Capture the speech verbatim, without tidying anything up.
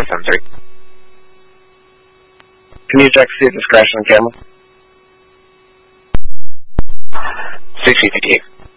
four seven three. Can you check to see if it's crashed on camera? sixty fifty-eight.